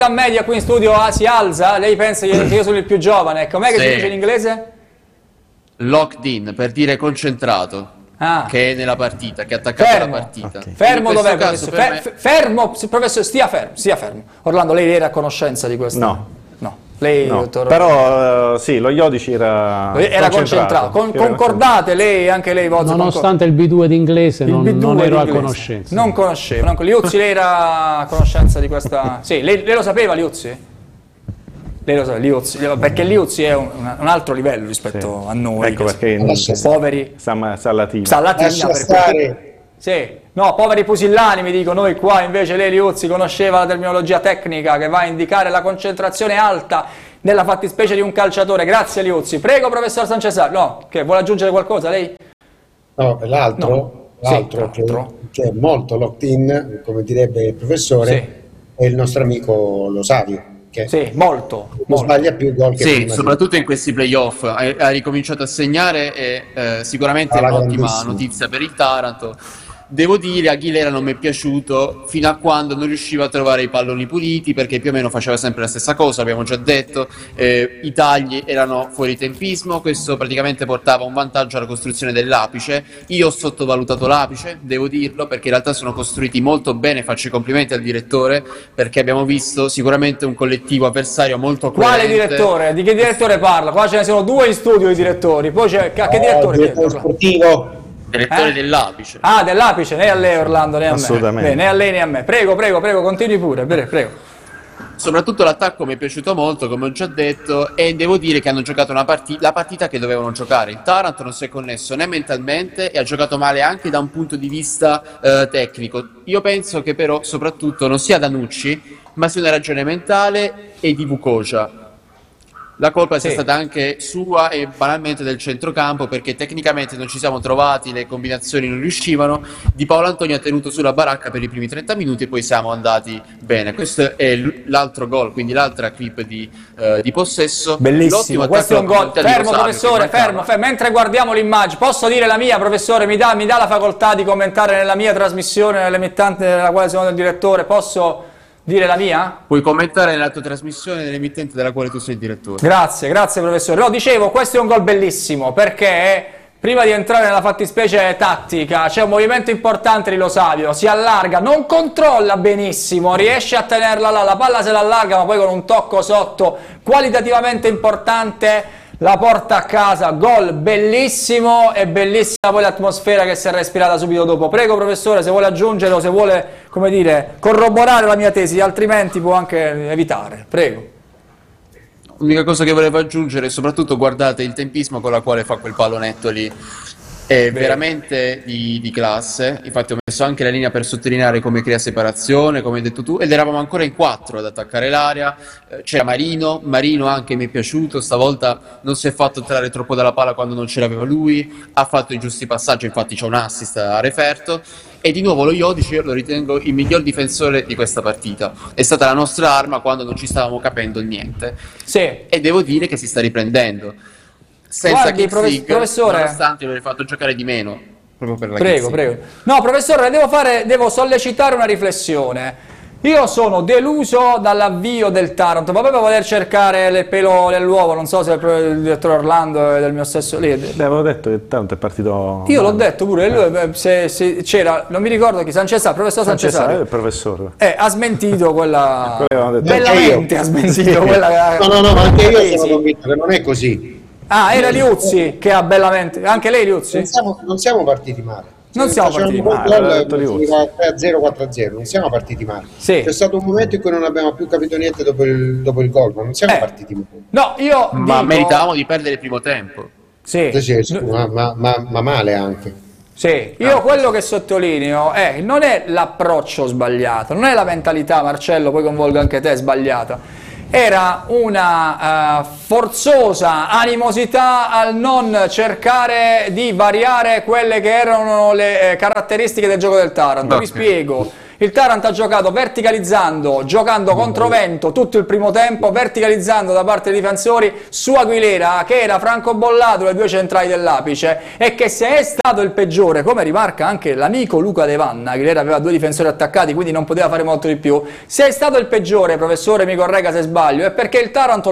media qui in studio si alza? Lei pensa che io sono il più giovane? Com'è che si dice in inglese? Locked in, per dire concentrato, che è nella partita, che è attaccato alla partita. Okay. Fermo dov'è, professore? Fermo, professore, stia fermo. Orlando, lei era a conoscenza di questo? No. Lei, no. dottor... Però sì, lo Iodici era concentrato. Concordate lei, anche lei, Vozzo? Nonostante il B2 d'inglese non ero a conoscenza. Non conoscevo. Liuzzi, lei era a conoscenza di questa... Sì, lei lo sapeva, Liuzzi? Lei lo sa, Liuzzi, perché Liuzzi è un altro livello rispetto a noi. Ecco perché poveri... Sa latina. Sa latina sì. No, poveri pusillani, mi dico, noi qua invece lei, Liuzzi, conosceva la terminologia tecnica che va a indicare la concentrazione alta nella fattispecie di un calciatore. Grazie Liuzzi. Prego, professor Sancesari. No, che vuole aggiungere qualcosa lei? No, l'altro, che è molto locked in, come direbbe il professore, è il nostro amico Lo Savio. Che molto. Sbaglia più gol che prima. Soprattutto in questi playoff ha ricominciato a segnare e sicuramente è un'ottima notizia per il Taranto. Devo dire, Aguilera non mi è piaciuto fino a quando non riusciva a trovare i palloni puliti, perché più o meno faceva sempre la stessa cosa, abbiamo già detto, i tagli erano fuori tempismo, questo praticamente portava un vantaggio alla costruzione dell'apice. Io ho sottovalutato l'apice, devo dirlo, perché in realtà sono costruiti molto bene, faccio i complimenti al direttore, perché abbiamo visto sicuramente un collettivo avversario molto coerente. Quale direttore? Di che direttore parla? Qua ce ne sono due in studio i direttori, poi c'è... che direttore? Direttore sportivo. Direttore dell'apice. Ah, dell'apice, né a lei Orlando, né a me. Assolutamente. Né a lei né a me. Prego, continui pure, prego. Soprattutto l'attacco mi è piaciuto molto, come ho già detto, e devo dire che hanno giocato la partita che dovevano giocare. Il Taranto non si è connesso né mentalmente e ha giocato male anche da un punto di vista tecnico. Io penso che però soprattutto non sia Danucci, ma sia una ragione mentale e di Vukoja. La colpa sia stata anche sua e banalmente del centrocampo, perché tecnicamente non ci siamo trovati, le combinazioni non riuscivano. Di Paolo Antonio ha tenuto sulla baracca per i primi 30 minuti e poi siamo andati bene. Questo è l'altro gol, quindi l'altra clip di possesso. Bellissimo, questo è un gol. Fermo professore, fermo. Mentre guardiamo l'immagine, posso dire la mia, professore? Mi dà la facoltà di commentare nella mia trasmissione, nell'emittente nella quale sono il direttore? Posso dire la mia? Puoi commentare nella tua trasmissione nell'emittente della quale tu sei il direttore. Grazie professore. No, dicevo, questo è un gol bellissimo perché prima di entrare nella fattispecie tattica c'è un movimento importante di Lo Savio, si allarga, non controlla benissimo, riesce a tenerla là, la palla se l'allarga ma poi con un tocco sotto qualitativamente importante la porta a casa. Gol bellissimo e bellissima poi l'atmosfera che si è respirata subito dopo. Prego professore, se vuole aggiungere o se vuole, come dire, corroborare la mia tesi, altrimenti può anche evitare. Prego. L'unica cosa che volevo aggiungere è soprattutto guardate il tempismo con la quale fa quel pallonetto lì. È veramente di classe, infatti ho messo anche la linea per sottolineare come crea separazione, come hai detto tu, ed eravamo ancora in 4 ad attaccare l'area. C'era Marino anche mi è piaciuto, stavolta non si è fatto entrare troppo dalla palla quando non ce l'aveva lui, ha fatto i giusti passaggi, infatti c'è un assist a Referto, e di nuovo lo Iodici io lo ritengo il miglior difensore di questa partita, è stata la nostra arma quando non ci stavamo capendo niente, e devo dire che si sta riprendendo. Senza professore, nonostante aver fatto giocare di meno proprio per la prego. No, professore, devo sollecitare una riflessione. Io sono deluso dall'avvio del Taranto, ma proprio voler cercare il pelo nell'uovo, non so se il direttore Orlando è del mio stesso lì. Avevo detto che il Taranto è partito. Io l'ho detto pure, lui, se c'era, non mi ricordo chi, Sancesari, professor Sancesari. Il professore. Ha smentito quella. Bellamente ha smentito quella. No, ma anche io sono convinto che non è così. Ah, era Liuzzi che ha bellamente. Anche lei, Liuzzi? Non siamo partiti male. Non siamo partiti male. 3-0, 4-0, non siamo partiti male. C'è stato un momento in cui non abbiamo più capito niente dopo il gol, ma non siamo partiti male. No, ma meritavamo di perdere il primo tempo. Ma male anche. Io quello che sottolineo non è l'approccio sbagliato, non è la mentalità, Marcello, poi coinvolgo anche te, sbagliata. Era una forzosa animosità al non cercare di variare quelle che erano le caratteristiche del gioco del Taranto. Vi spiego. Il Taranto ha giocato verticalizzando, giocando controvento tutto il primo tempo, verticalizzando da parte dei difensori su Aguilera, che era francobollato le due centrali dell'apice, e che se è stato il peggiore, come rimarca anche l'amico Luca De Vanna, Aguilera aveva due difensori attaccati, quindi non poteva fare molto di più, se è stato il peggiore, professore mi corregga se sbaglio, è perché il Taranto